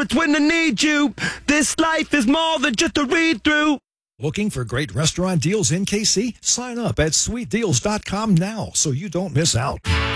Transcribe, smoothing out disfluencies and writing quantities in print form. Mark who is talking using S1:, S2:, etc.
S1: words when I need you. This life is more than just a read-through.
S2: Looking for great restaurant deals in KC? Sign up at sweetdeals.com now so you don't miss out.